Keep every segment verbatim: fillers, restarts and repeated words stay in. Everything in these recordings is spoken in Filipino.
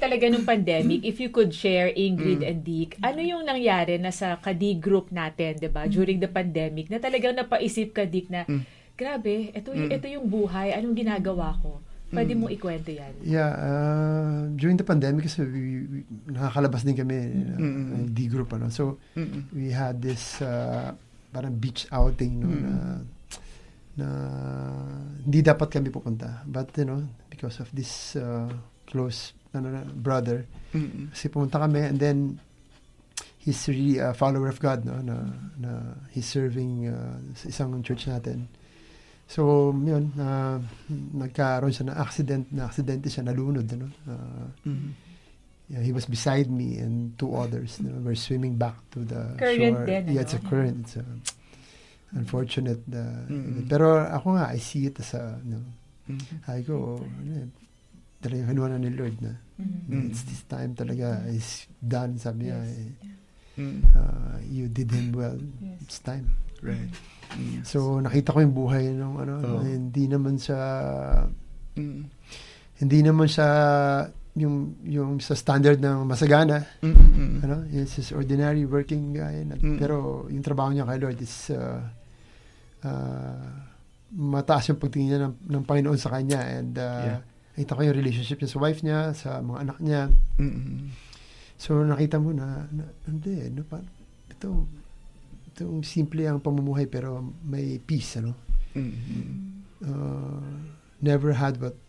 talaga nung pandemic, if you could share, Ingrid and Dick, ano yung nangyari na sa Kadig group natin, 'di ba? During the pandemic, na talagang napaisip ka, Dick, na grabe, ito, ito yung buhay, anong ginagawa ko? Pwede mo ikwento yan. Yeah, uh, during the pandemic, kasi we, we, nakakalabas din kami, uh, D group, ano. So, Mm-mm. we had this uh, parang beach outing, no, na, na hindi dapat kami pupunta. But, you know, because of this uh, close ano, brother, Mm-mm. kasi pumunta kami, and then, he's really a follower of God, no, na, na he's serving uh, sa isang church natin. So, yun, uh, nagkaroon siya ng accident, na aksidente siya, nalunod, ano. Uh, mm-hmm. Yeah, he was beside me and two others, you know, were swimming back to the current shore. Then, yeah, it's a current. It's a unfortunate. Uh, mm-hmm. Pero ako nga, I see it as a, you know, mm-hmm. I go, ano, talagang hanuan na ni Lord na. Mm-hmm. It's this time talaga, is done, sabi niya. Yes. Eh, uh, you did him well. Yes. It's time. Right. Yes. So nakita ko yung buhay ng ano, oh. hindi naman siya mm. hindi naman siya yung yung sa standard ng masagana. Mm-mm. Ano, he's just ordinary working guy. Na, pero yung trabaho niya kay Lord is uh, uh, mataas yung pagtingin niya ng, ng Panginoon sa kanya, and uh, yeah. nakita ko yung relationship niya sa wife niya, sa mga anak niya. Mm-mm. So nakita mo na, na hindi, no, pa, ito itong simple ang pamumuhay pero may peace, ano. Mm-hmm. Uh, never had what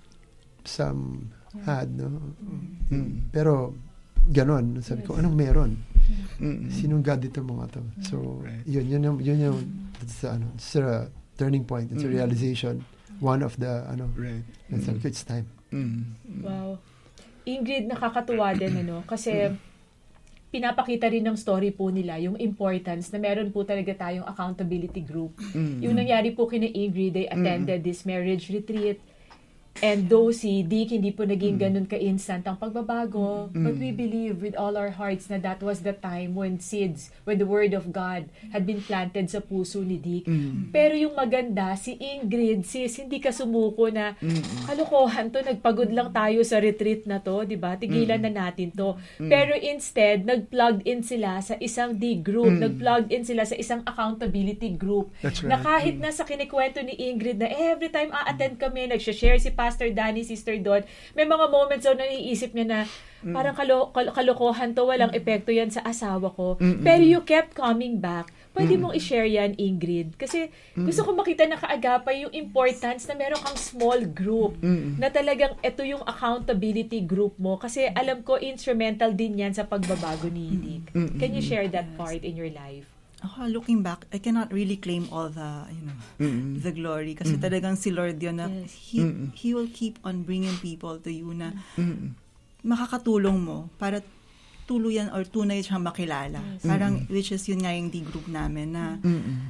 some had, no. Mm-hmm. Pero ganon, sabi ko, anong meron? Mm-hmm. Sinong God dito mga to? So right. yun yun yung yun yung it's, ano, it's a turning point, it's a realization, one of the ano, right. And sabi ko, it's time. Mm-hmm. Wow. Ingrid, nakakatuwa din, ano, kasi pinapakita rin ng story po nila yung importance na meron po talaga tayong accountability group. Mm-hmm. Yung nangyari po kina Ingrid, they attended mm-hmm. this marriage retreat, and though si Dick hindi po naging ganun ka-instant ang pagbabago, mm-hmm. but we believe with all our hearts na that was the time when seeds, when the word of God had been planted sa puso ni Dick. Mm-hmm. Pero yung maganda, si Ingrid, sis, hindi ka sumuko na mm-hmm. kalokohan to, nagpagod lang tayo sa retreat na to, di ba? Tigilan mm-hmm. na natin to. Mm-hmm. Pero instead, nag-plugged in sila sa isang D group, mm-hmm. nag-plugged in sila sa isang accountability group. That's right. Na kahit mm-hmm. na sa kinikwento ni Ingrid na every time a-attend kami, nag-share si Pastor Danny, Sister Don, may mga moments daw na naiisip niya na mm. parang kalo, kal- kalokohan to, walang epekto yan sa asawa ko. Mm-mm. Pero you kept coming back. Pwede Mm-mm. mong i-share yan, Ingrid. Kasi Mm-mm. gusto ko makita na kaagapay yung importance na meron kang small group. Mm-mm. Na talagang ito yung accountability group mo. Kasi alam ko, instrumental din yan sa pagbabago ni Dick. Mm-mm. Can you share that part in your life? Oh, looking back, I cannot really claim all the, you know, mm-hmm. the glory. Kasi mm-hmm. talagang si Lord yun na yes. he, mm-hmm. he will keep on bringing people to you na mm-hmm. makakatulong mo para tuluyan or tunay siyang makilala. Yes. Parang, mm-hmm. which is yun nga yung D-group namin na mm-hmm.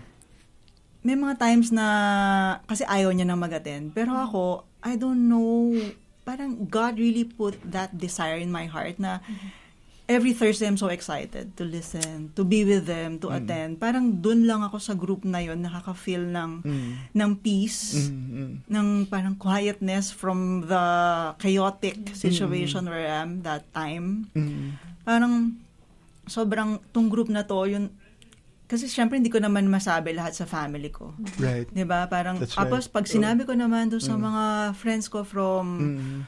may mga times na kasi ayaw niya nang mag-attend. Pero ako, I don't know, parang God really put that desire in my heart na mm-hmm. every Thursday, I'm so excited to listen, to be with them, to mm. attend. Parang dun lang ako sa group na yon nakaka-feel ng, mm. ng peace, mm-hmm. ng parang quietness from the chaotic situation mm. where I am that time. Mm. Parang sobrang, tong group na to, yun, kasi syempre hindi ko naman masabi lahat sa family ko. Right. Diba? Parang, That's tapos right. pag sinabi ko naman doon sa mm. mga friends ko from... Mm.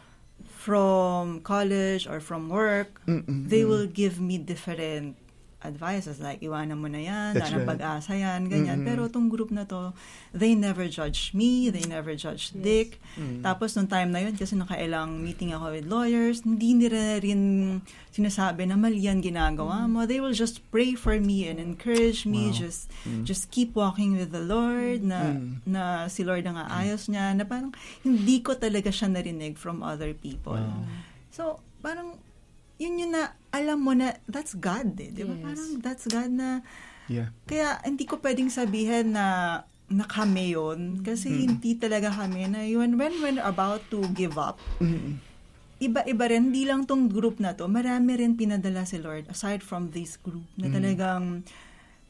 from college or from work, Mm-mm. they will give me different advices like, iwanan mo na yan, That's na right. pag-asa yan, ganyan. Mm-hmm. Pero itong group na to, they never judge me, they never judge yes. Dick. Mm-hmm. Tapos nung time na yun, kasi nakailang meeting ako with lawyers, hindi nila rin sinasabi na mali yan ginagawa mo. They will just pray for me and encourage me, wow. just mm-hmm. just keep walking with the Lord, na mm-hmm. na si Lord ang aayos niya, na parang hindi ko talaga siya narinig from other people. Wow. So, parang yun yun na, alam mo na, that's God eh. Di ba? Yes. Parang that's God na, yeah. Kaya hindi ko pwedeng sabihin na, na kami yun. Kasi mm-hmm. hindi talaga kami na yun. When we're about to give up, mm-hmm. iba-iba rin, hindi lang tong group na to, marami rin pinadala si Lord, aside from this group, na talagang,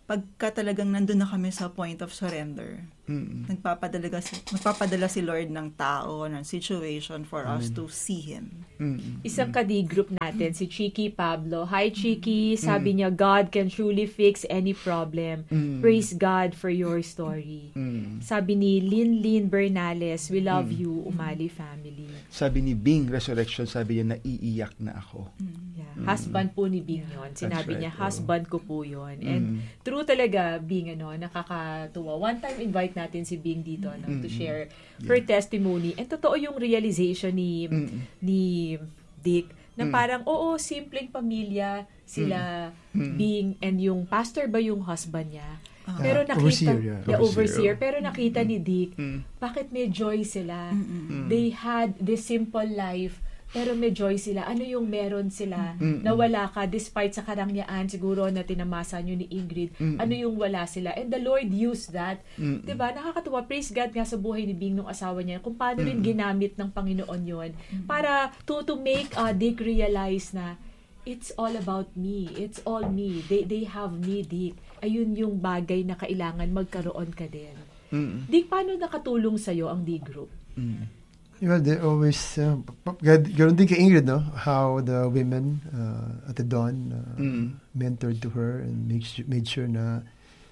pagka talagang nandun na kami sa point of surrender, mm-hmm. nagpapadala, nagpapadala si Lord ng tao, ng situation for Amen. Us to see Him. Mm-hmm. Isang ka-D group natin, si Chiki Pablo. Hi, Chiki. Sabi mm-hmm. niya, God can truly fix any problem. Mm-hmm. Praise God for your story. Mm-hmm. Sabi ni Lin Lin Bernales, we love mm-hmm. you, Umali family. Sabi ni Bing Resurrection, sabi niya, naiiyak na ako. Mm-hmm. Yeah. Mm-hmm. Husband po ni Bing yun. Sinabi right. niya, husband ko po yun. And mm-hmm. true talaga, Bing, ano, nakakatuwa. One time invite natin si Bing dito no, mm-hmm. to share yeah. her testimony. And totoo yung realization ni mm-hmm. ni Dick na mm-hmm. parang, oo, simpleng pamilya sila mm-hmm. Bing and yung pastor ba yung husband niya. Uh, pero nakita, overseer, yeah. Yeah, overseer, pero nakita ni Dick, mm-hmm. bakit may joy sila? Mm-hmm. They had this simple life pero may joy sila. Ano yung meron sila mm-mm. na wala ka despite sa karangyaan siguro na tinamasa nyo ni Ingrid. Mm-mm. Ano yung wala sila. And the Lord used that. Mm-mm. Diba? Nakakatuwa. Praise God nga sa buhay ni Bing nung asawa niya. Kung paano rin ginamit ng Panginoon yun para to, to make uh, Dick realize na it's all about me. It's all me. They they have me, Dick. Ayun yung bagay na kailangan magkaroon ka din. Mm-mm. Dick, paano nakatulong sa'yo ang D group? Mm. Well, they always, uh, ganoon din kay Ingrid, no? How the women uh, at the Dawn uh, mm. mentored to her and make, made sure na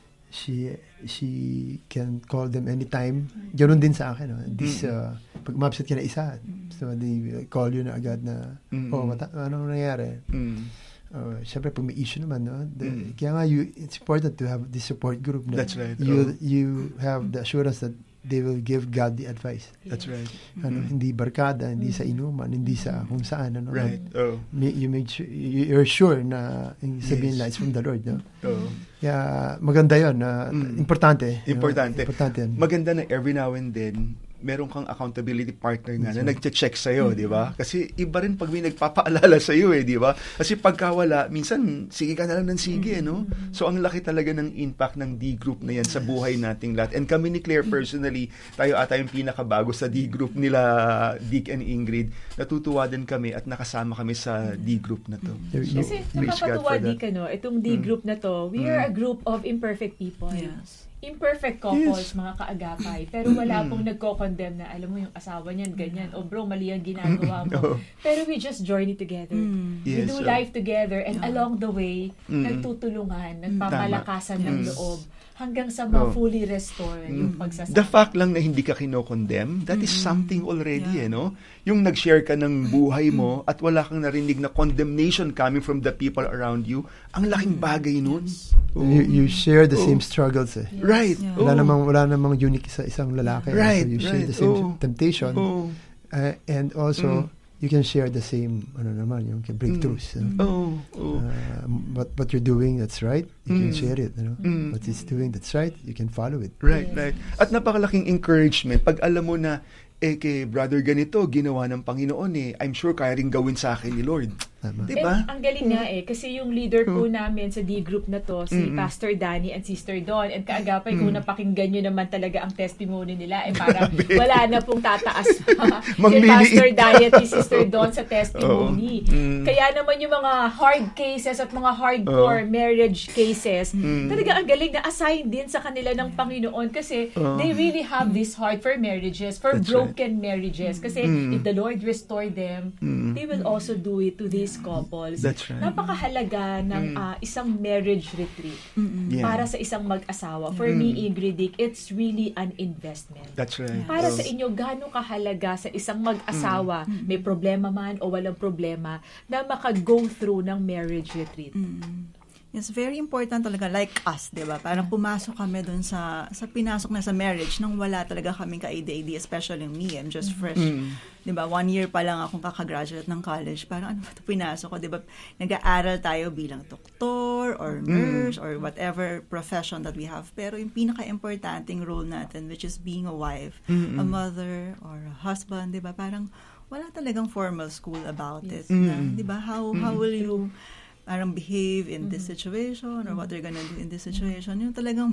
she she can call them anytime. Ganoon din sa akin, no? This, uh, pag ma-upset ka na isa, so they call you na agad na, mm. oh, mata- anong nangyari? Mm. Uh, Siyempre, pag may issue naman, no? The, mm. Kaya nga, you, it's important to have this support group. No? That's right. You, oh. you have the assurance that they will give God the advice. That's right. Ano, mm-hmm. hindi barkada, hindi mm-hmm. sa inuman, hindi sa kung saan, ano. Right. Oh. You make sure, you're sure na yung sabihin yes. na it's from the Lord, no? Oh. Kaya maganda 'yon, na mm. importante. Importante. No? Importante. Maganda na every now and then meron kang accountability partner nga na nagche-check sa'yo, mm-hmm. di ba? Kasi iba rin pag may nagpapaalala sa'yo eh, di ba? Kasi pagka wala, minsan, sige ka na lang ng sige, no? So, ang laki talaga ng impact ng D-group na yan sa buhay nating lahat. And kami ni Claire personally, tayo ata yung pinakabago sa D-group nila, Dick and Ingrid. Natutuwa din kami at nakasama kami sa D-group na to. So, kasi nakakatuwa, Dick, ano, itong D-group na to, we mm. are a group of imperfect people. Yes. Imperfect couples, yes. mga kaagapay. Pero wala pong nagko-condemn na, alam mo yung asawa niyan, ganyan. O bro, mali ang ginagawa mo. Pero we just journey together. Mm. We yes, do so. life together. And yeah. along the way, mm. nagtutulungan, nagpapalakasan ng mm. loob. Hanggang sa ma-fully restore mm. yung pagsasama. The fact lang na hindi ka kino-condemn, that mm. is something already, yeah. eh, no? Yung nag-share ka ng buhay mo at wala kang narinig na condemnation coming from the people around you, ang laking bagay nun. Yes. Oh. You, you share the oh. same struggles, eh. Yes. Right. Yeah. Wala, oh. namang, wala namang unique sa isang lalaki. Right, so you right. share the same oh. temptation. Oh. Uh, and also, mm. you can share the same, ano naman, yung breakthroughs. Mm. Uh, oh, oh. Uh, what, what you're doing, that's right. You mm. can share it. You know? mm. What he's doing, that's right. You can follow it. Right, yes. right. At napakalaking encouragement. Pag alam mo na, eh, kay brother ganito, ginawa ng Panginoon eh. I'm sure kaya rin gawin sa akin ni Lord. Diba? And ang galing nga eh, kasi yung leader po mm. namin sa D-group na to, si mm-hmm. Pastor Danny and Sister Dawn, and kaagapay mm. kung napakinggan nyo naman talaga ang testimony nila, eh parang wala na pong tataas pa kay Pastor Danny at Sister Dawn sa testimony. Oh. Mm. Kaya naman yung mga hard cases at mga hardcore oh. marriage cases, mm. talaga ang galing na assign din sa kanila ng Panginoon kasi oh. they really have this heart for marriages, for That's broken right. marriages. Kasi mm. if the Lord restore them, mm. they will also do it to these couples. That's right. Napakahalaga ng mm. uh, isang marriage retreat yeah. para sa isang mag-asawa. For mm. me, Ingrid, it's really an investment. That's right. Para oh. sa inyo, gaano kahalaga sa isang mag-asawa, mm. may problema man o walang problema, na maka-go through ng marriage retreat. Mm. It's very important talaga, like us, di ba? Parang pumasok kami dun sa, sa pinasok na sa marriage nang wala talaga kaming ka-idea, especially me, I'm just fresh. Mm. Di ba? One year pa lang akong kakagraduate ng college. Parang ano ba ito pinasok ko? Di ba? Nag-aaral tayo bilang doktor or nurse mm. or whatever profession that we have. Pero yung pinaka-importanting role natin, which is being a wife, mm-hmm. a mother, or a husband, di ba? Parang wala talagang formal school about yes. it. Mm. Na, di ba? How, how will you parang behave in this situation or what they're gonna do in this situation. Yung talagang,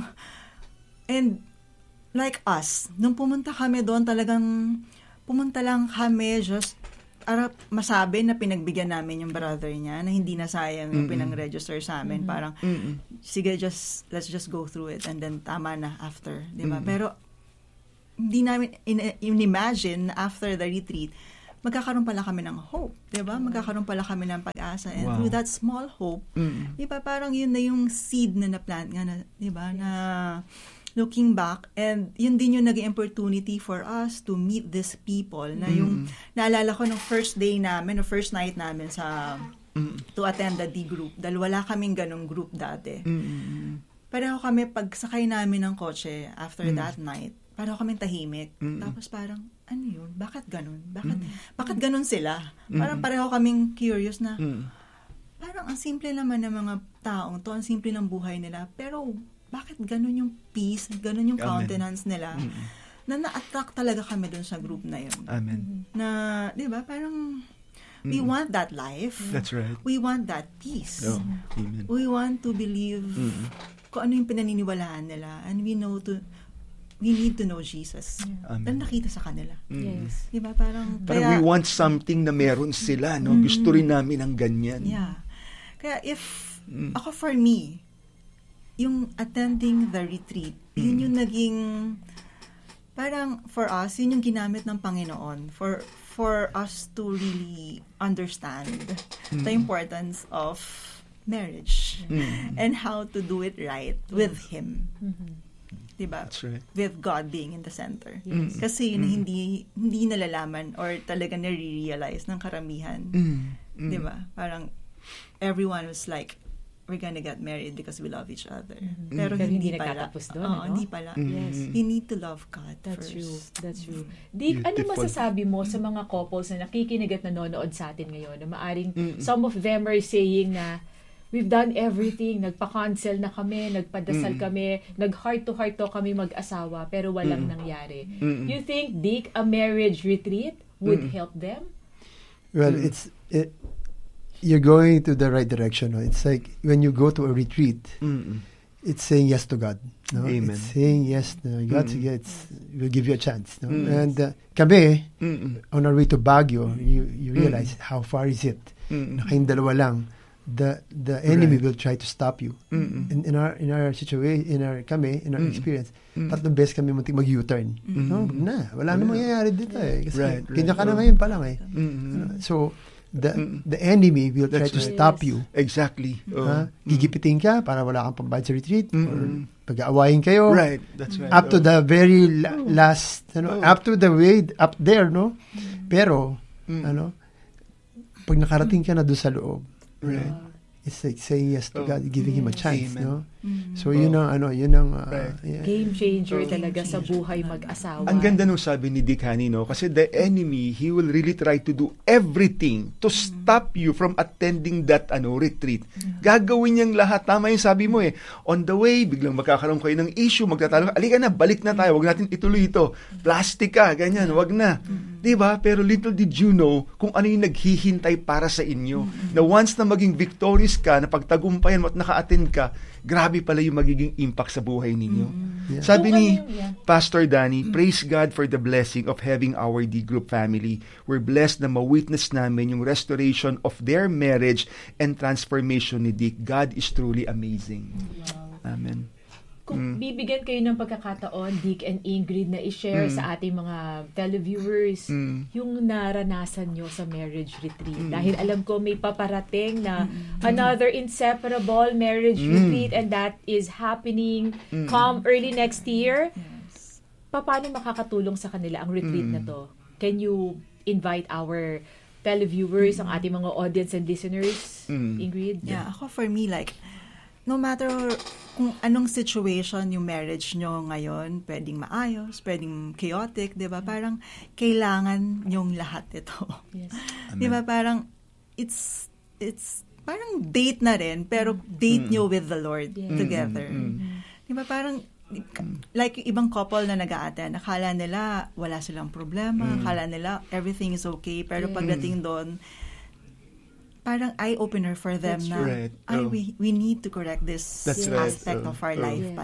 and like us, nung pumunta kami doon, talagang pumunta lang kami just para masabi na pinagbigyan namin yung brother niya, na hindi na sayang yung pinang-register sa amin. Parang, Mm-mm. sige, just, let's just go through it and then tama na after. Diba? Mm-mm. Pero, hindi namin in- in-imagine na after the retreat, magkakaroon pala kami ng hope. Diba? Magkakaroon pala kami ng pag-asa. And wow. through that small hope, Mm-mm. diba, parang yun na yung seed na na-plant nga na, diba, na looking back, and yun din yung naging opportunity for us to meet these people, na yung, mm-hmm. naalala ko nung first day namin, o first night namin sa, mm-hmm. to attend the D group, dahil wala kaming ganong group dati. Mm-hmm. Pareho kami, pag sakay namin ng kotse, after mm-hmm. that night, pareho kaming tahimik. Mm-hmm. Tapos parang, ano yun? Bakit ganon? Bakit, mm-hmm. bakit ganon sila? Mm-hmm. Parang pareho kaming curious na, mm-hmm. parang ang simple naman ng mga taong to, ang simple ng buhay nila, pero, bakit ganun yung peace, ganun yung Amen. Countenance nila, mm-hmm. na na-attract talaga kami dun sa group na yun. Amen. Na, di ba, parang, mm-hmm. we want that life. That's right. We want that peace. Oh, amen. We want to believe mm-hmm. kung ano yung pinaniniwalaan nila, and we know to, we need to know Jesus. Yeah. Na nakita sa kanila. Mm-hmm. Yes. Di ba, parang, parang kaya, we want something na meron sila, no? Mm-hmm. Gusto rin namin ang ganyan. Yeah. Kaya if, mm-hmm. ako for me, yung attending the retreat, mm. yun yung naging, parang for us, yun yung ginamit ng Panginoon for for us to really understand mm. the importance of marriage mm. and how to do it right with Him. Mm-hmm. Diba? That's right. With God being in the center. Yes. Kasi yun mm. hindi hindi nalalaman or talaga nare-realize ng karamihan. Mm. Mm. Diba? Parang everyone was like, we're gonna get married because we love each other. Mm-hmm. Pero, Pero hindi, hindi pala. Nagtatapos doon, Oo, no? hindi pala. Mm-hmm. Yes. We need to love God That's first. true. That's true. Dick, ano masasabi mo sa mga couples na nakikinig at nanonood sa atin ngayon na maaring mm-hmm. some of them are saying na we've done everything, nagpa-cancel na kami, nagpadasal mm-hmm. kami, nag-heart-to-heart to kami mag-asawa, pero walang mm-hmm. nangyari. Mm-hmm. You think, Dick, a marriage retreat would mm-hmm. help them? Well, mm-hmm. it's... It, you're going to the right direction. No? It's like when you go to a retreat, mm-mm. it's saying yes to God. No? Amen. It's saying yes to God. It's, will give you a chance. No? Mm-mm. And uh, kami, Mm-mm. on our way to Baguio, you, you realize Mm-mm. how far is it? Na kayong dalawa lang. The the enemy right. will try to stop you. In, in our in our situation, in our kami, in our Mm-mm. experience, Mm-mm. tatlong beses kami muntik mag-U-turn. Mm-mm. No, na, wala yeah. namang mangyayari dito eh. Kasi right, right. kanya ka na ngayon pa lang eh. Uh, so the mm. the enemy will That's try to right. stop yes. you. Exactly. Oh. Uh, gigipitin ka para wala kang pambayad sa retreat mm-hmm. or pag-aawayin kayo. Right. That's right. Up oh. to the very la- last, ano, oh. up to the way up there, no? Mm. Pero mm. ano, pag nakarating ka na doon sa loob, right. Uh, it's like saying yes to oh. God, giving Him a chance, Amen. no? Mm. So yun ang ano, yun ang uh, right. yeah. game changer oh. talaga sa buhay mag-asawa. Ang ganda nung sabi ni Dick Honey, no? Kasi the enemy, he will really try to do everything to mm. stop you from attending that ano retreat. Mm. Gagawin niyang lahat. Tama yung sabi mo eh. On the way, biglang magkakaroon kayo ng issue, magtatalo. Alika na, balik na tayo. Wag natin ituloy ito. Plastic ka, ganyan. Wag na. Mm. Diba? Pero little did you know kung ano yung naghihintay para sa inyo. Mm. Na once na maging victorious ka, na pagtagumpayan mo at naka-attend ka, grabe pala yung magiging impact sa buhay ninyo. Mm. Yeah. Sabi ni yeah. Pastor Danny, mm. praise God for the blessing of having our D Group family. We're blessed na ma-witness namin yung restoration of their marriage and transformation ni Dick. God is truly amazing. Wow. Amen. Kung mm. bibigyan kayo ng pagkakataon, Dick and Ingrid, na i-share mm. sa ating mga televiewers mm. yung naranasan nyo sa marriage retreat. Mm. Dahil alam ko may paparating na mm. another inseparable marriage mm. retreat, and that is happening mm. come early next year. Yes. Paano makakatulong sa kanila ang retreat mm. na to? Can you invite our televiewers, mm. ang ating mga audience and listeners, mm. Ingrid? Yeah, ako for me, like, no matter kung anong situation yung marriage nyo ngayon, pwedeng maayos, pwedeng chaotic, di ba? Parang kailangan yung lahat ito. Yes. Di ba? Parang it's, it's, parang date na rin, pero date mm. nyo with the Lord yeah. together. Mm. Di ba? Parang, like yung ibang couple na nag-a-attend, akala nila wala silang problema, mm. akala nila everything is okay, pero yeah. pagdating doon, parang eye-opener for them. That's na, right. ay, oh. we, we need to correct this That's aspect right. of our oh. life yes. pala.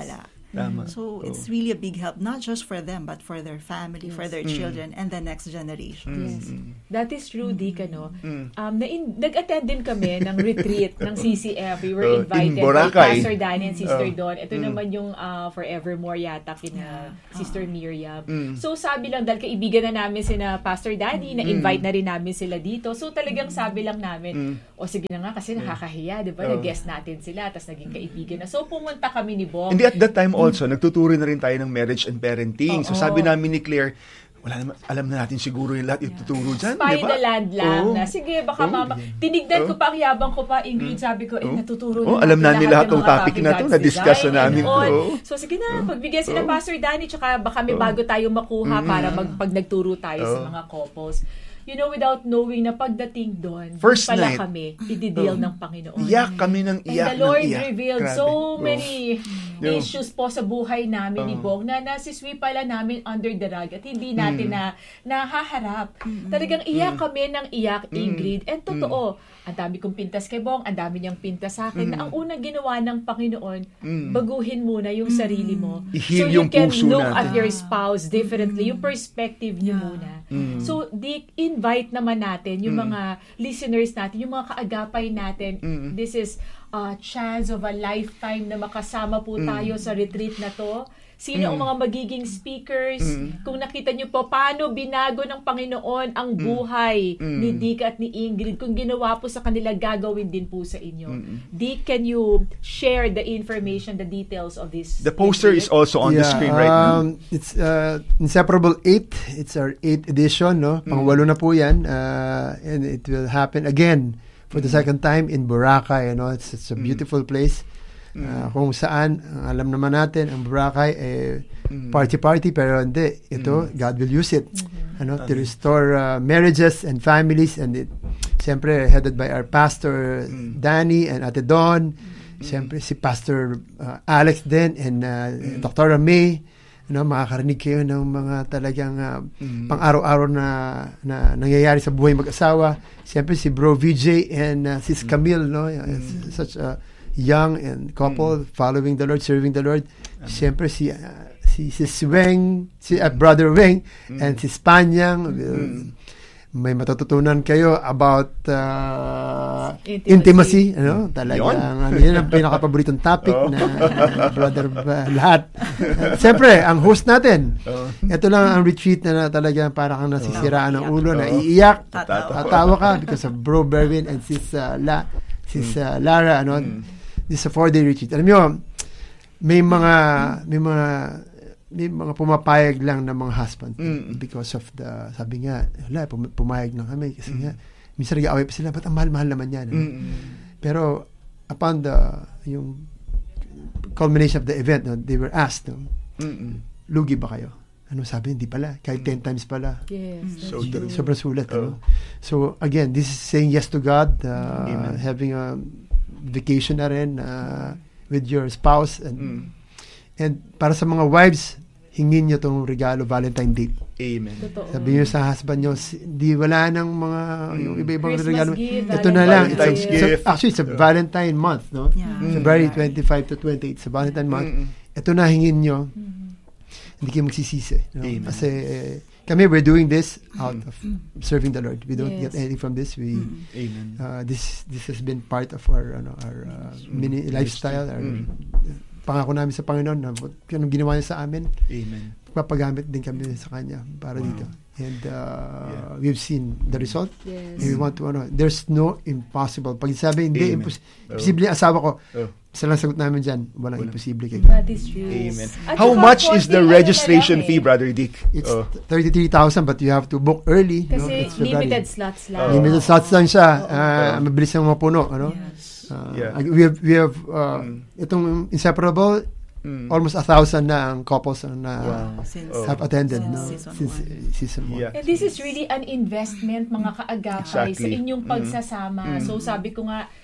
Tama. So, Oo. it's really a big help, not just for them, but for their family, Yes. for their Mm. children, and the next generation. Yes. That is true, Dick, ano. Mm. Um, na in, nag-attend din kami ng retreat ng C C F. We were Uh, in invited by Boracay. Pastor Danny and Sister Uh, Dawn. Ito mm. naman yung uh, Forevermore yata kina Yeah. Sister Miriam. Mm. So sabi lang, dahil kaibigan na namin sina Pastor Danny, na-invite na rin namin sila dito. So talagang sabi lang namin, Mm. o sige na nga kasi nakakahiya, di ba? Uh. Nag-guest natin sila, tapos naging kaibigan na. So pumunta kami ni Bong. Hindi, at that time also, nagtuturo na rin tayo ng marriage and parenting. So Oo. sabi namin ni Claire, wala naman, alam na natin siguro yung lahat ituturo dyan, Spy di ba? the land lang Oo. na, sige, baka Oo. mama, tinignan ko Oo. pa, ang yabang ko pa, Ingrid, sabi ko, eh, Oo. natuturo Oo, na alam natin namin lahat ng ng mga topic na to, God's na-discuss design na namin and to. all. Oo. So, sige na, pagbigyan sila Oo. Pastor Danny, tsaka baka may Oo. bago tayong makuha Mm. para mag, pag nagturo tayo sa Oo. mga couples. You know, without knowing na pagdating doon, First pala night. kami, i-deal Oo. ng Panginoon. Iyak kami ng And iyak the Lord ng iyak. revealed Grabe. so Oo. many Oo. issues po sa buhay namin ni Oo. Bong na nasiswi pala namin under the rug at hindi natin Mm. na nahaharap. Talagang iyak kami ng iyak, Ingrid. And totoo, ang dami kong pintas kay Bong, ang dami niyang pintas sa akin, na ang unang ginawa ng Panginoon, Mm. baguhin muna yung sarili mo. I-heal so you yung can puso look natin. at your spouse differently, yung perspective niyo Yeah. muna. Mm. So, di, invite naman natin yung Mm. mga listeners natin, yung mga kaagapay natin. Mm. This is a chance of a lifetime na makasama po tayo sa retreat na to. Sino ang Mm. mga magiging speakers? Mm. Kung nakita niyo po, paano binago ng Panginoon ang buhay Mm. ni Dick at ni Ingrid. Kung ginawa po sa kanila, gagawin din po sa inyo. Mm. Dick, can you share the information, the details of this? The poster is retreat? also on the screen right now. um, It's uh, Inseparable eight. It's our eighth edition, no? Pang-walo na po yan. Uh, and it will happen again for the second time in Boracay. You know? It's, it's a beautiful place. Uh, kung saan, ang alam naman natin, ang Boracay, eh, party-party, pero hindi. Ito, God will use it. Ano, to restore uh, marriages and families. And it, siyempre, headed by our pastor, Danny and Ate Dawn. Siyempre, si Pastor uh, Alex din and uh, Doctor May. Ano, makakarinig kayo ng mga talagang uh, pang-araw-araw na, na nangyayari sa buhay mag-asawa. Siyempre, si Bro V J and uh, Sis Camille, no? It's such a young and couple following the Lord, serving the Lord. Siyempre, si uh, si Sis Weng, si uh, Brother Weng, and si Spanyang. Will, may matututunan kayo about uh, intimacy. Intimacy. Ano? Talagang, ano, yan ang pinaka-paboritong topic na brother uh, lahat. Uh, Siyempre, ang host natin, ito lang ang retreat na, na talagang parang kang nasisiraan ng ulo, na iiyak, Tatawa. tatawa ka because of Bro Berwin and Sis uh, La, Sis uh, Lara. Ano? This is a four-day retreat. Alam nyo, may mga, may mga, may mga pumapayag lang ng mga husband Mm. because of the, sabi nga, wala, pum- pumayag lang kami kasi nga, minsan nag-away pa sila, ba't ang mahal-mahal naman yan? Ano? Mm. Pero, upon the, yung culmination of the event, no, they were asked, no, Mm. lugi ba kayo? Ano sabi? Hindi pala. Kahit ten times pala. Yes, that's So true. true. Sobrang sulat. Oh. Ano? So, again, this is saying yes to God, uh, Amen. having a vacation na rin uh, with your spouse. And, Mm. and para sa mga wives, hingin nyo tong regalo, Valentine date. Amen. Totoo. Sabi nyo sa husband nyo, si- di wala nang mga, yung iba-ibang Christmas regalo. gift, Ito na lang. It's a- Valentine's it's a- gift. actually, it's a Valentine month, no? Yeah. Mm. February Right. twenty-five to twenty-eight, it's a Valentine month. Mm. Ito na hingin nyo, hindi kayo magsisisi. No? Amen. Kasi eh, kami, we're doing this out of serving the Lord. We don't Yes. get anything from this. We Amen. uh, this this has been part of our ano our uh, mini lifestyle. Our, Mm. pangako namin sa Panginoon na anong ginawa niya sa amin, Amen. papagamit din kami sa Kanya para Wow. dito. And uh, Yeah. we've seen the result. Yes. And we want to ano, there's no impossible. Pag sabi hindi Amen. impos- Oh. imposible yung asawa ko. Oh. Isa lang sagot namin dyan, walang Walang- imposible kay That is true. Amen. At How saka much is the konting ano registration na lang fee, eh. Brother Dick? It's Oh. thirty-three thousand but you have to book early. no? Kasi It's February. limited slots lang. Oh. Limited slots lang siya. Oo. Ah, mabilis lang mapuno. Ano? Yes. Ah, Yeah. We have, we have uh, Mm. itong Inseparable, Mm. almost a thousand na ang couples na Wow. Since Oh. have attended. Since no? season Since one. uh, season one. Yeah. And this is really an investment, mga kaagapay, Exactly. sa inyong pagsasama. Mm. So sabi ko nga,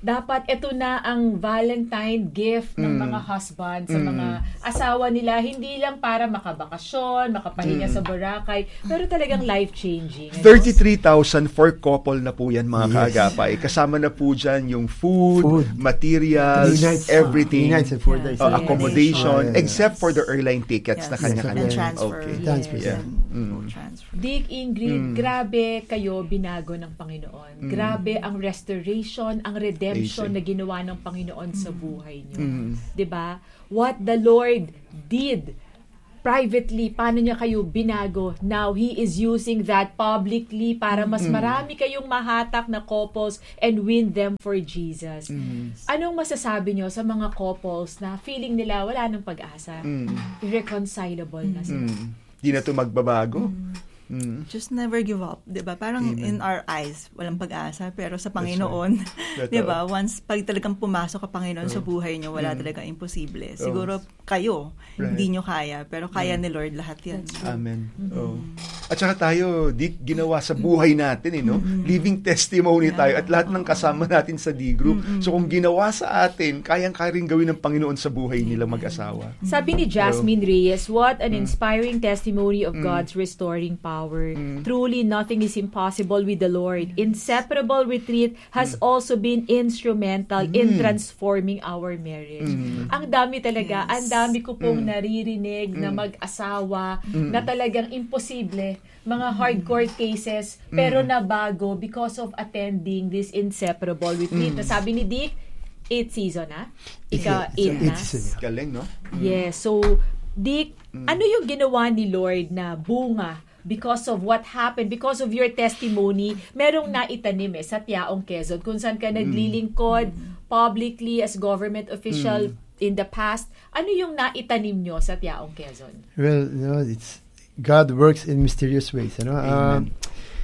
dapat ito na ang Valentine gift ng Mm. mga husband sa Mm. mga asawa nila, hindi lang para makabakasyon, makapahinga Mm. sa Boracay, pero talagang life-changing. Ano? thirty-three thousand for couple na po yan, mga Yes. kaagapay. Kasama na po dyan yung food, Food. materials, Three nights, everything. Three nights and four days. Uh, Yes. accommodation, Yes. except for the airline tickets Yes. na kanya-kanya. And transfer. Okay. Yes. Transfer, yeah. And Mm. transfer. Dick, Ingrid, Mm. grabe kayo binago ng Panginoon. Mm. Grabe ang restoration, ang redemption Amazing. na ginawa ng Panginoon sa buhay niyo. Mm. 'Di ba? What the Lord did privately, paano niya kayo binago? Now, He is using that publicly para mas Mm. marami kayong mahatak na couples and win them for Jesus. Mm. Anong masasabi niyo sa mga couples na feeling nila wala nang pag-asa? Mm. Irreconcilable na sila. Mm. Di na ito magbabago. Mm. Just never give up, 'di ba? Parang Amen. in our eyes, walang pag-asa, pero sa Panginoon, Totoo. 'di ba? Once pag talagang pumasok ka Panginoon sa Oh. buhay niyo, wala Mm. talaga imposible. Oh. Siguro kayo, Right. hindi niyo kaya, pero kaya Mm. ni Lord lahat 'yan. Amen. Oh. At saka tayo, di ginawa sa buhay natin, eh, no? Living testimony tayo at lahat ng kasama natin sa D-Group. So kung ginawa sa atin, kayang-kaya rin gawin ng Panginoon sa buhay nila mag-asawa. Sabi ni Jasmine Reyes, what an Mm. inspiring testimony of Mm. God's restoring power. Mm. Truly, nothing is impossible with the Lord. Inseparable Retreat has also been instrumental in Mm. transforming our marriage. Mm. Ang dami talaga, Yes. ang dami ko pong Mm. naririnig na Mm. mag-asawa Mm. na talagang imposible, mga hardcore cases, pero nabago because of attending this Inseparable Retreat. Mm. Na sabi ni Dick, eighth season na? Eighth Ika, season. eight na? Eighth season. Galing, no? Yes. So, Dick, ano yung ginawa ni Lord na bunga because of what happened, because of your testimony? Merong naitanim eh, sa Tiaong Quezon, kung saan ka naglilingkod publicly as government official in the past. Ano yung naitanim nyo sa Tiaong Quezon? Well, you know, it's God works in mysterious ways. You know, Amen. um,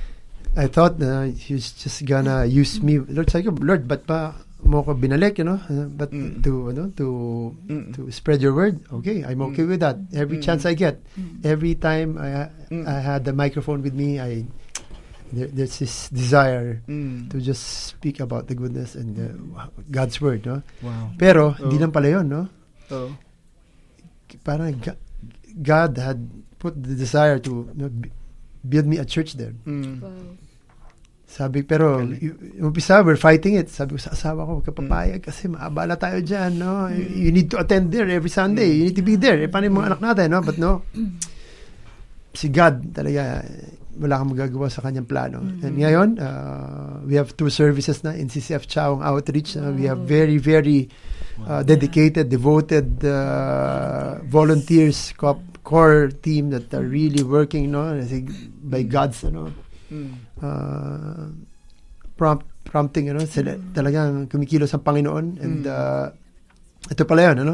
I thought uh, He's just gonna use me. Lord, sabi ko, Lord, ba't pa mo ko binalik? You know, uh, but Mm. to ano to Mm. to spread your word. Okay, I'm okay with that. Every Mm. chance I get, every time I Mm. I had the microphone with me, I there, there's this desire Mm. to just speak about the goodness and uh, God's word. No, Wow. pero hindi Oh. lang pala yun. No, Oh. parang Ga- God had put the desire to you know, b- build me a church there. Mm. Sabi, pero, Galing. y- umpisa, we're fighting it. Sabi ko sa asawa ko, huwag ka papayag kasi maabala tayo dyan, no? You need to attend there every Sunday. You need to be there. Eh, paano yung mga anak natin, no? But no, si God talaga, wala kang magagawa sa kanyang plano. And ngayon, uh, we have two services na in C C F Chaong Outreach. Uh, we have very, very uh, dedicated, devoted uh, volunteers, co- core team that are really working, no? By God's, ano, Mm. uh, prompt, prompting, ano, sila, talagang kumikilos ang Panginoon. And Mm. uh, ito pala yun, ano?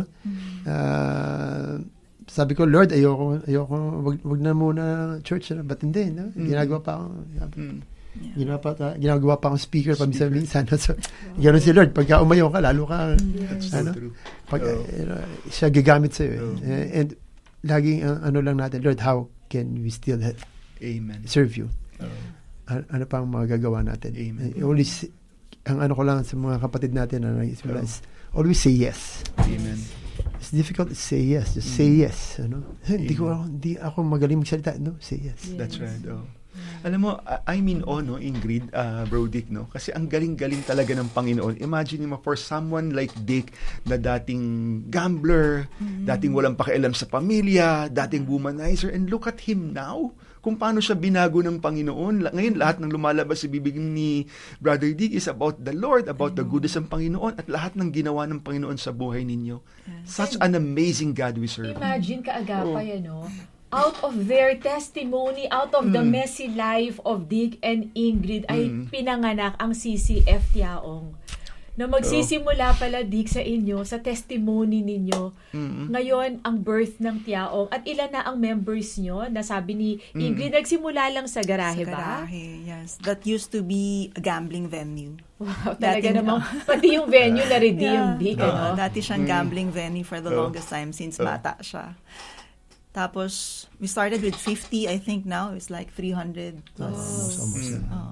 Uh, sabi ko, Lord, ayoko, ayoko, wag, wag na muna church, ano? Ba't hindi, no? Mm. Ginagawa pa ako, Mm. ginagawa pa, ta- ginagawa pa akong speaker paminsan-minsan. So, gano'n si Lord, pagka umayaw ka, lalo ka, That's so ano? true. Pag, Oh. you know, siya gagamit sa'yo. Oh. Eh. And, laging, uh, ano lang natin, Lord, how can we still ha- Amen. serve you? Oh. An- ano pa ang magagawa natin? Amen. Eh, always, ang ano ko lang sa mga kapatid natin na nag-isimula is, always say yes. Amen. It's difficult to say yes. Just say yes. Ano? Hindi ko ako, hindi ako magaling magsalita. No, say yes. That's right. Oh. Alam mo, I I mean, oh, no, Ingrid, uh, Bro Dick, no? Kasi ang galing-galing talaga ng Panginoon. Imagine mo, for someone like Dick, na dating gambler, dating walang pakialam sa pamilya, dating womanizer, and look at him now. Kung paano siya binago ng Panginoon. La- Ngayon, lahat ng lumalabas sa bibig ni Brother Dick is about the Lord, about the goodness ng Panginoon, at lahat ng ginawa ng Panginoon sa buhay ninyo. Such an amazing God we serve. Imagine kaagapay, ano, out of their testimony, out of the Mm. messy life of Dick and Ingrid, ay Mm. pinanganak ang C C F Tiaong. Na magsisimula pala, Dick, sa inyo, sa testimony ninyo. Mm. Ngayon, ang birth ng Tiaong. At ilan na ang members nyo? Nasabi ni Ingrid, nagsimula lang sa garahe Sa ba? garahe, yes. That used to be a gambling venue. Wow, talaga Dati- namang, pati yung venue na redeem, Dick, Oo, ano? dati siyang gambling venue for the Oh. longest time since Oh. bata siya. Tapos, we started with fifty, I think now it's like three hundred plus. Almost, almost. Mm. uh, Oh.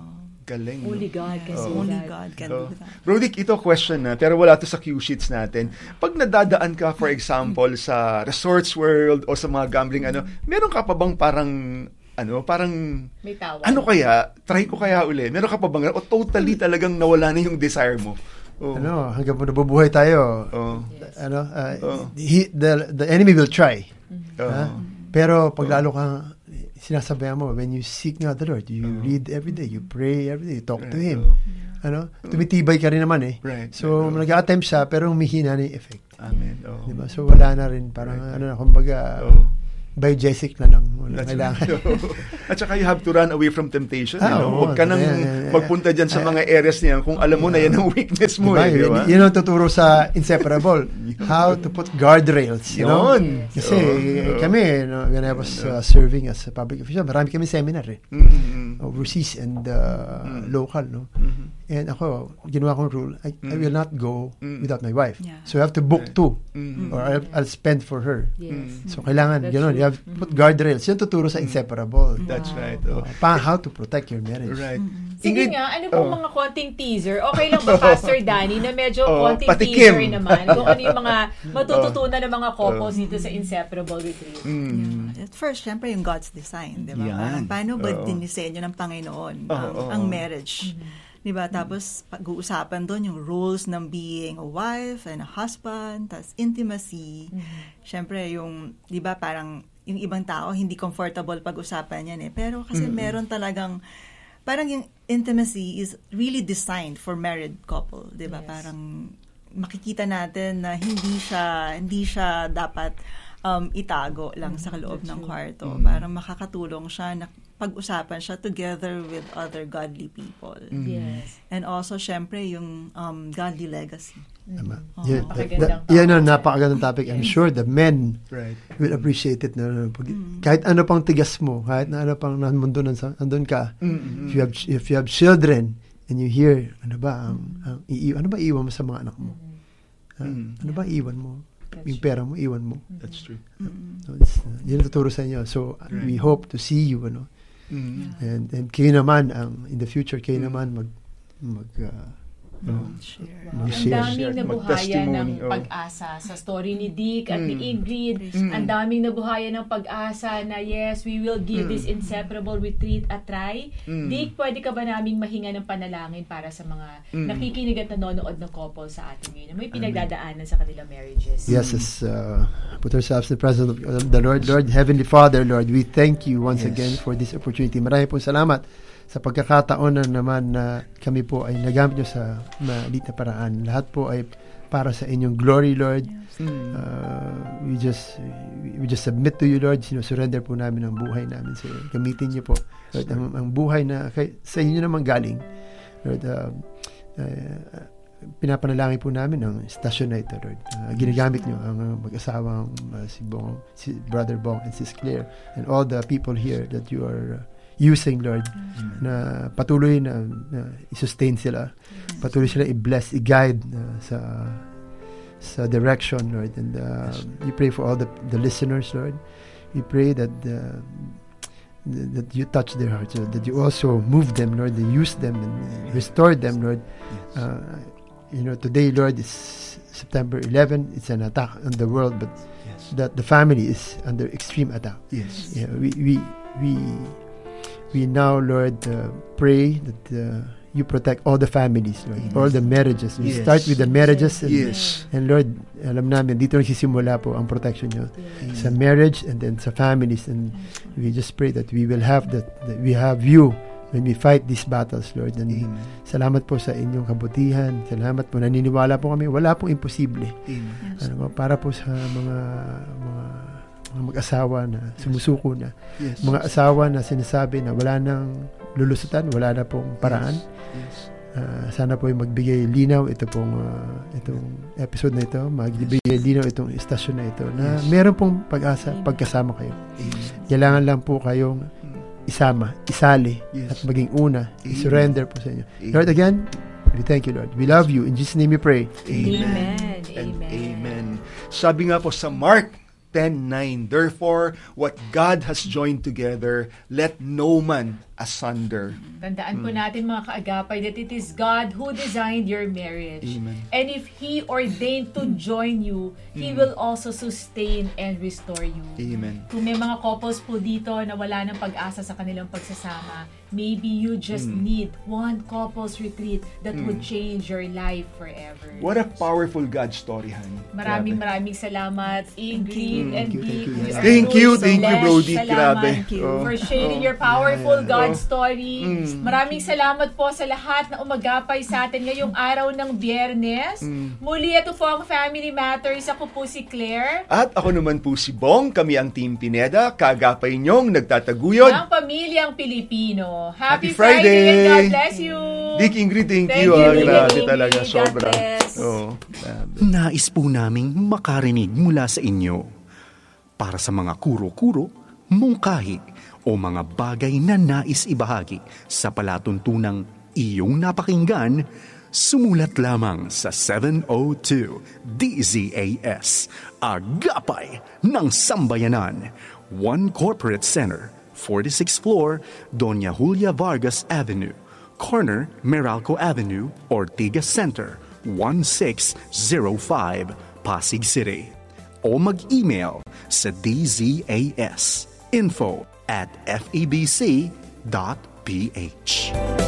Galing. Only no? God can Yes, do only that. God can Oh. do that. Brodick, ito question na, pero wala to sa cue sheets natin. Pag nadadaan ka, for example, sa Resorts World o sa mga gambling, ano, meron ka pa bang parang, ano, parang, May tawag. ano kaya, try ko kaya uli, meron ka pa bang, o totally talagang nawala na yung desire mo? Oh. Ano, hanggang po nabubuhay tayo, Oh. Yes. ano, uh, Oh. he, the, the enemy will try. Oh. Ha? Pero pag lalo kang sinasabayan mo, when you seek God the Lord, you Oh. read every day, you pray every day, you talk to Right. Him. Oh. Ano? Tumitibay ka rin naman eh. Right. So, Right. nag-attempt siya, pero humihina na yung effect. Amen. Oh. Diba? So, wala na rin. Parang, Right. ano na, kumbaga, Oh. biogesic na lang. Wala That's kailangan. right. At saka you have to run away from temptation. Ah, you know? oo. Huwag ka nang Yeah, yeah, yeah. magpunta dyan sa mga areas niyan kung alam mo na yan ang weakness mo. Diba? Eh, di ba? Yun, yun ang tuturo sa Inseparable. How to put guardrails. You know? Yun. Kasi Oo. kami, no, when I was uh, serving as a public official, marami kami seminar eh. Mm-hmm. Overseas and uh, Mm. local. No? Mm-hmm. And ako, ginawa kong rule, I, I will not go Mm. without my wife. Yeah. So I have to book Right. two. Mm-hmm. Or I'll, I'll spend for her. Yes. So kailangan, That's gano'n, true. you have to put guardrails. Yun tuturo sa Inseparable. That's Wow. right. Uh, Oh. pa, how to protect your marriage. Right. Sige Ingrid- nga, ano pong oh. mga konting teaser? Okay lang ba, Pastor Danny, na medyo Oh, konting patikim. teaser naman kung ano yung mga matututunan ng mga couples dito sa Inseparable Retreat? Mm. Yeah. At first, syempre, yung God's design, di ba? Yan. Parang paano ba Oo. dinisenyo ng Panginoon Oo, ang, oo. ang marriage? Di ba? Tapos, pag-uusapan doon yung rules ng being a wife and a husband, tapos intimacy. Syempre, yung, di ba, parang yung ibang tao, hindi comfortable pag-usapan yan eh. Pero kasi meron talagang, parang yung intimacy is really designed for married couple, 'di ba? Yes. Parang makikita natin na hindi siya hindi siya dapat um, itago lang sa loob ng kwarto. Mm. Parang makakatulong siya na pag-usapan siya together with other godly people. Yes. And also, syempre, yung um, godly legacy. Tama. Oo. Yan, Napakagandang that- yan ang topic. napakagandang topic. I'm sure the men Right. will appreciate it. No, no, pag, Kahit ano pang tigas mo, kahit na ano pang mundo nan- nandun ka, Mm-hmm. if you have if you have children and you hear, ano ba ang, ang ii- ano ba iwan mo sa mga anak mo? Ha? Mm. Ano ba iwan mo? That's Yung pera mo, iwan mo. That's true. So, it's, uh, yun ang tuturo sa inyo. So, uh, we hope to see you, ano. Mm. And, and kayo naman, ang, in the future, kayo Mm. naman mag, mag, uh, No. Share. Wow. Ang Mag-share. daming nabuhayan ng Mag-testimony, oh. pag-asa sa story ni Dick at ni Mm. Ingrid. Mm. Ang daming nabuhayan ng pag-asa na yes, we will give this Inseparable Retreat a try. Mm. Dick, pwede ka ba naming mahinga ng panalangin para sa mga Mm. nakikinig at nanonood ng couple sa atin ngayon na may pinagdadaanan sa kanilang marriages? Yes, as uh, put ourselves in the presence of uh, the Lord. Lord, Heavenly Father, Lord, we thank you once Yes. again for this opportunity. Marami po salamat sa pagkakataon na naman na kami po ay nagamit nyo sa maliit na paraan. Lahat po ay para sa inyong glory, Lord. Mm. Uh, we just we just submit to you, Lord. Sinusurrender po namin ang buhay namin sa iyo. Gamitin niyo po, Lord, ang, ang buhay na kay, sa inyo naman galing. Lord, uh, uh, pinapanalangin po namin ang stasyon na ito, Lord. Uh, ginagamit niyo ang uh, mag-asawang uh, si Bong, si Brother Bong and Sis Claire and all the people here that you are uh, using, Lord, na patuloy na, na i-sustain sila. Patuloy sila i-bless, i-guide uh, sa sa direction, Lord. And uh, we pray for all the, the listeners, Lord. We pray that uh, that you touch their hearts, Lord, that you also move them, Lord, that you use them and restore them, Lord. Uh, you know, today, Lord, is September eleventh. It's an attack on the world, but Yes. that the family is under extreme attack. Yes. Yeah, we we we we now, Lord, uh, pray that uh, you protect all the families, Lord, Yes. all the marriages. We Yes. start with the marriages, and, Yes. and Lord, alam namin dito nagsisimula po ang protection niyo Yes. sa marriage and then sa families, and we just pray that we will have that, that we have you when we fight these battles, Lord. And Amen. salamat po sa inyong kabutihan. Salamat po, naniniwala po kami, wala pong imposible. Amen. Yes. Ano po, para po sa mga mga mga mag-asawa na sumusuko na. Yes. Mga asawa na sinasabi na wala nang lulusutan, wala na pong paraan. Yes. Ah, sana po yung magbigay linaw ito pong ah, itong episode na ito, magbigay linaw itong istasyon na ito na Yes. meron pong pag-asa pagkasama kayo. Amen. Kailangan lang po kayong isama, isali, Yes. at maging una, Amen. surrender po sa inyo. Amen. Lord, again, we thank you, Lord. We love you. In Jesus' name we pray. Amen. And Amen. amen. Sabi nga po sa Mark ten nine, therefore, what God has joined together, let no man asunder. Tandaan po natin mga kaagapay that it is God who designed your marriage. Amen. And if He ordained to join you, He will also sustain and restore you. Amen. Kung may mga couples po dito na wala ng pag-asa sa kanilang pagsasama, maybe you just mm. need one couples retreat that mm. would change your life forever. What a powerful God story, honey. Maraming grabe. maraming salamat, Ingrid and Dick. Thank you, thank you, Brody. Grabe. Oh. For sharing oh. your powerful yeah. God oh. story. Mm. Maraming salamat po sa lahat na umagapay sa atin ngayong araw ng Biyernes. Mm. Muli, ito po ang Family Matters. Ako po si Claire. At ako naman po si Bong. Kami ang Team Pineda. Kaagapay niyong nagtataguyod ng pamilyang Pilipino. Happy, Happy Friday. Friday and God bless you. Dick, Ingrid, thank, thank you. you ah, grabe Ingrid. talaga. Sobra. Oh, nais po naming makarinig mula sa inyo. Para sa mga kuro-kuro, mungkahi, o mga bagay na nais ibahagi sa palatuntunang iyong napakinggan, sumulat lamang sa seven oh two D Z A S, Agapay ng Sambayanan, One Corporate Center, forty-sixth floor, Doña Julia Vargas Avenue, corner Meralco Avenue, Ortigas Center, one six zero five, Pasig City. O mag-email sa d z a s info at f e b c dot p h.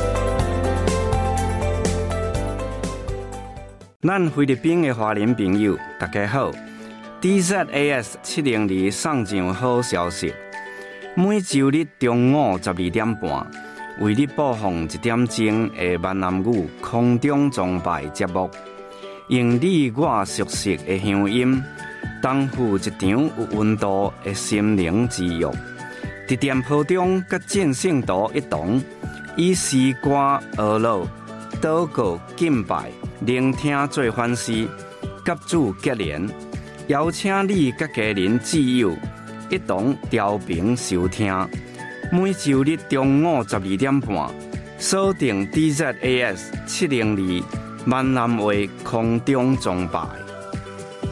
咱菲律賓嘅華人朋友，大家好。D Z A S 七零二送上好消息，每週日中午十二點半，為你播放一點鐘嘅閩南語空中崇拜節目，用你我熟悉嘅鄉音，擔負一場有溫度嘅心靈之約。佇店鋪中，甲正聖徒一同，以詩歌、學老、禱告、敬拜、聆聽做反思，甲主結連，邀請你甲家人摯友一同調頻收聽。每週日中午十二點半，鎖定 D Z A S 七零二閩南話空中崇拜。